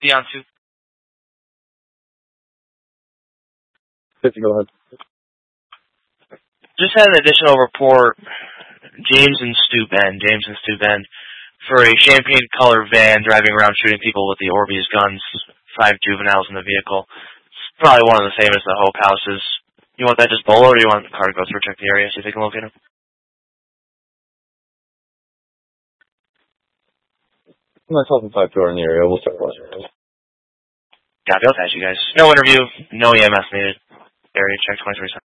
Beyond 2. 50, go ahead. Just had an additional report, James and Stu Bend, for a champagne color van driving around shooting people with the Orbeez guns, 5 juveniles in the vehicle. It's probably one of the same as the Hope houses. You want that just bolo, or do you want the car to go through, check the area, see if they can locate him? Myself and 5-2 are in the area. We'll start watching. Copy, I'll pass you guys. No interview, no EMS needed. Area check 23.